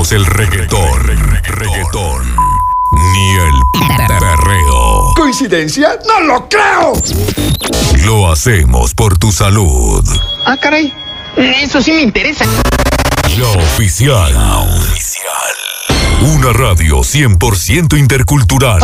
odiamos el reggaetón, ni el perreo. ¿Coincidencia? ¡No lo creo! Lo hacemos por tu salud. Ah, caray, eso sí me interesa. La Oficial. Una radio 100% intercultural.